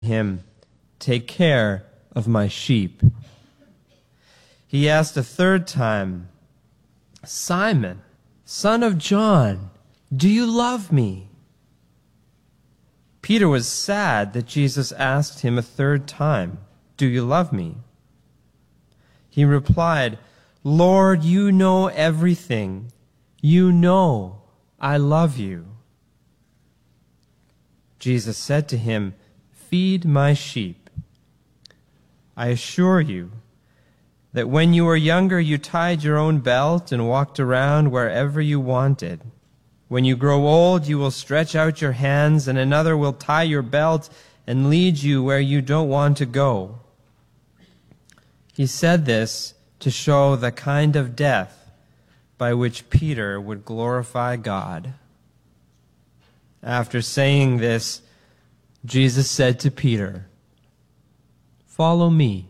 him, "Take care of my sheep." He asked a third time, "Simon, son of John, do you love me?" Peter was sad that Jesus asked him a third time, "Do you love me?" He replied, "Lord, you know everything. You know I love you." Jesus said to him, "Feed my sheep. I assure you that when you were younger, you tied your own belt and walked around wherever you wanted. When you grow old, you will stretch out your hands, and another will tie your belt and lead you where you don't want to go." He said this to show the kind of death by which Peter would glorify God. After saying this, Jesus said to Peter, "Follow me."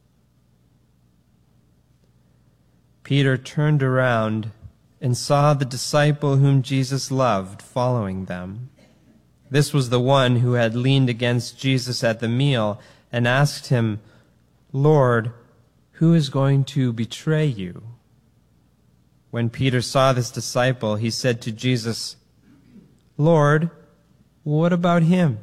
Peter turned around and saw the disciple whom Jesus loved following them. This was the one who had leaned against Jesus at the meal and asked him, "Lord, who is going to betray you?" When Peter saw this disciple, he said to Jesus, "Lord, what about him?"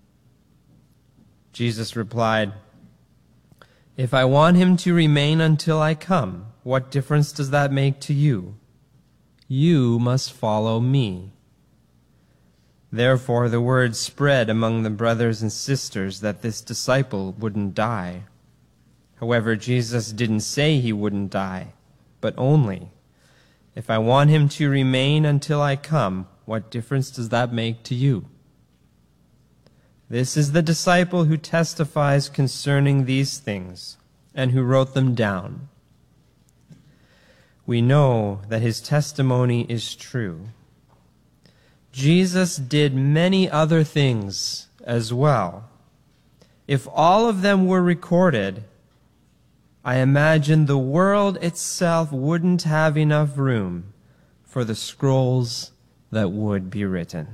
Jesus replied, "If I want him to remain until I come, what difference does that make to you? You must follow me." Therefore the word spread among the brothers and sisters that this disciple wouldn't die. However, Jesus didn't say he wouldn't die, but only, "If I want him to remain until I come, what difference does that make to you?" This is the disciple who testifies concerning these things and who wrote them down. We know that his testimony is true. Jesus did many other things as well. If all of them were recorded, I imagine the world itself wouldn't have enough room for the scrolls that would be written.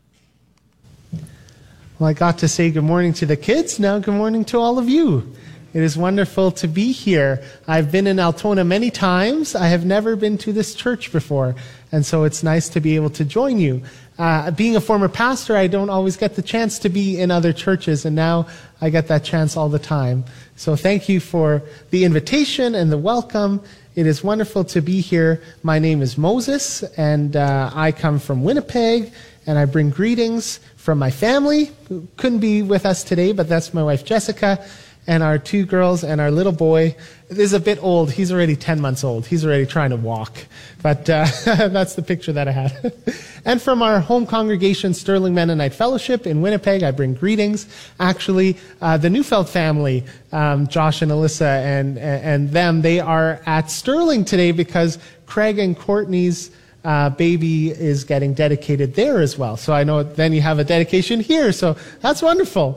Well, I got to say good morning to the kids. Now good morning to all of you. It is wonderful to be here. I've been in Altona many times. I have never been to this church before, and so it's nice to be able to join you. Being a former pastor, I don't always get the chance to be in other churches, and now I get that chance all the time. So thank you for the invitation and the welcome. It is wonderful to be here. My name is Moses, and I come from Winnipeg, and I bring greetings from my family, who couldn't be with us today, but that's my wife Jessica, and our two girls and our little boy. This is a bit old. He's already 10 months old. He's already trying to walk. But that's the picture that I had. And from our home congregation, Sterling Mennonite Fellowship in Winnipeg, I bring greetings. Actually, the Neufeld family, Josh and Alyssa and them, they are at Sterling today because Craig and Courtney's baby is getting dedicated there as well. So I know then you have a dedication here. So that's wonderful.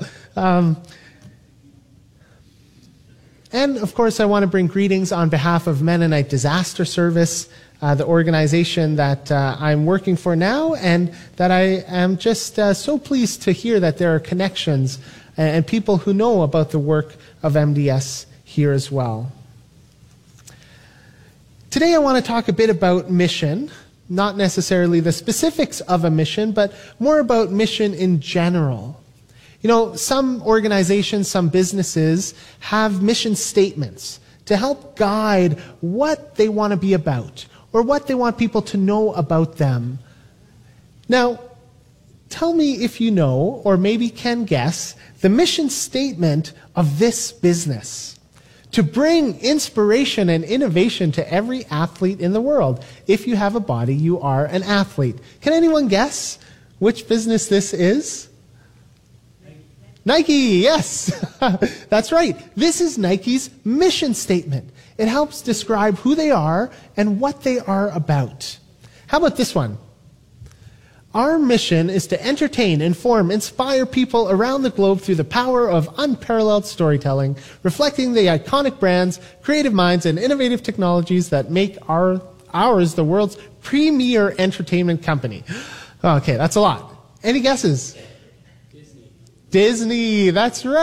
And, of course, I want to bring greetings on behalf of Mennonite Disaster Service, the organization that I'm working for now, and that I am just so pleased to hear that there are connections and people who know about the work of MDS here as well. Today I want to talk a bit about mission, not necessarily the specifics of a mission, but more about mission in general. You know, some organizations, some businesses have mission statements to help guide what they want to be about or what they want people to know about them. Now, tell me if you know or maybe can guess the mission statement of this business: to bring inspiration and innovation to every athlete in the world. If you have a body, you are an athlete. Can anyone guess which business this is? Nike, yes, that's right. This is Nike's mission statement. It helps describe who they are and what they are about. How about this one? Our mission is to entertain, inform, inspire people around the globe through the power of unparalleled storytelling, reflecting the iconic brands, creative minds, and innovative technologies that make ours the world's premier entertainment company. Okay, that's a lot. Any guesses? Disney, that's right.